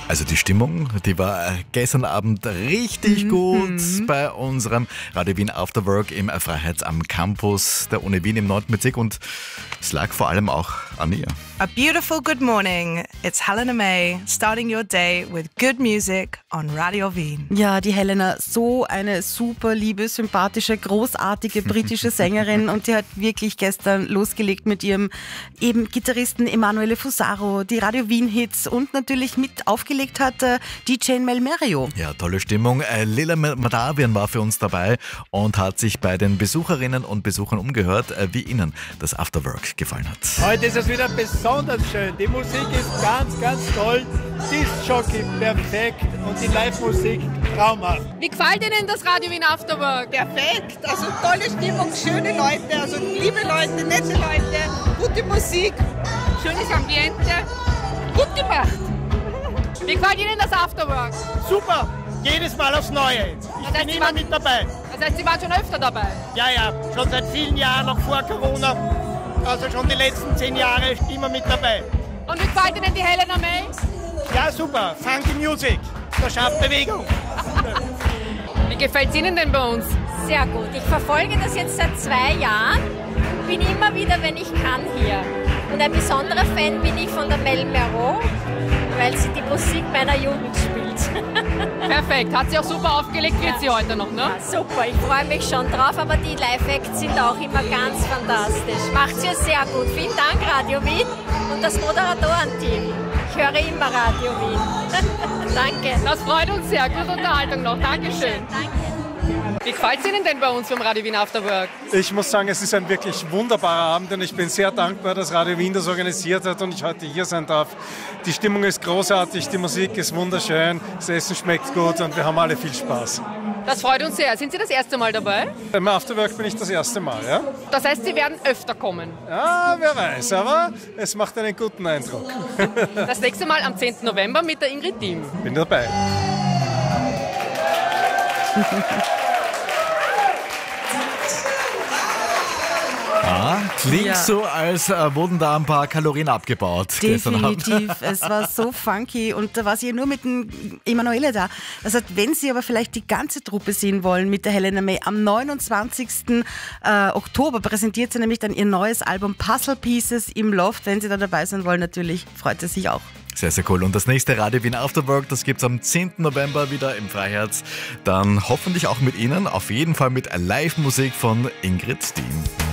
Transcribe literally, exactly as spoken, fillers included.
Also die Stimmung, die war gestern Abend richtig mhm. gut bei unserem Radio Wien After Work im Freiheits am Campus der Uni Wien im neunten Bezirk und es lag vor allem auch an mir. A beautiful good morning. It's Helena May starting your day with good music on Radio Wien. Ja, die Helena, so eine super liebe, sympathische, großartige britische Sängerin und die hat wirklich gestern losgelegt mit ihrem eben Gitarristen Emanuele Fusaro, die Radio Wien Hits und natürlich mit aufgelegt hat äh, D J Mel Merio. Ja, tolle Stimmung. Äh, Lila Madavian war für uns dabei und hat sich bei den Besucherinnen und Besuchern umgehört, äh, wie ihnen das Afterwork gefallen hat. Heute ist es wieder besonders schön. Die Musik ist ganz, ganz toll. Disc-Jockey perfekt und die Live-Musik traumhaft. Wie gefällt Ihnen das Radio Wien Afterwork? Perfekt, also tolle Stimmung, schöne Leute, also liebe Leute, nette Leute, gute Musik, schönes Ambiente, gut gemacht. Wie gefällt Ihnen das Afterwork? Super, jedes Mal aufs Neue. Ich das bin heißt, immer waren, mit dabei. Das heißt, Sie waren schon öfter dabei? Ja, ja, schon seit vielen Jahren, noch vor Corona. Also schon die letzten zehn Jahre immer mit dabei. Und wie gefällt Ihnen die Helena May? Ja, super. Funky Music. Das schafft Bewegung. Wie gefällt es Ihnen denn bei uns? Sehr gut. Ich verfolge das jetzt seit zwei Jahren. Bin immer wieder, wenn ich kann, hier. Und ein besonderer Fan bin ich von der Mel Merio, weil sie die Musik meiner Jugend spielt. Perfekt. Hat sie auch super aufgelegt, wird ja. sie heute noch, ne? Ja, super. Ich freue mich schon drauf, aber die Live-Acts sind auch immer ganz fantastisch. Macht sie sehr gut. Vielen Dank, Radio Wien und das Moderatorenteam. Ich höre immer Radio Wien. Danke. Das freut uns sehr. Gute Unterhaltung noch. Dankeschön. Danke. Wie gefällt es Ihnen denn bei uns vom Radio Wien Afterwork? Ich muss sagen, es ist ein wirklich wunderbarer Abend und ich bin sehr dankbar, dass Radio Wien das organisiert hat und ich heute hier sein darf. Die Stimmung ist großartig, die Musik ist wunderschön, das Essen schmeckt gut und wir haben alle viel Spaß. Das freut uns sehr. Sind Sie das erste Mal dabei? Im Afterwork bin ich das erste Mal, ja. Das heißt, Sie werden öfter kommen? Ja, wer weiß, aber es macht einen guten Eindruck. Das nächste Mal am zehnten November mit der Ingrid Diem. Bin dabei. Ah, klingt ja. so, als äh, wurden da ein paar Kalorien abgebaut. Definitiv, es war so funky und da war sie ja nur mit dem Emanuele da. Das heißt, wenn Sie aber vielleicht die ganze Truppe sehen wollen mit der Helena May, am neunundzwanzigsten Oktober präsentiert sie nämlich dann ihr neues Album Puzzle Pieces im Loft. Wenn Sie da dabei sein wollen, natürlich freut sie sich auch. Sehr, sehr cool. Und das nächste Radio Wien Afterwork, das gibt es am zehnten November wieder im Freiherz. Dann hoffentlich auch mit Ihnen, auf jeden Fall mit Live-Musik von Ingrid Diem.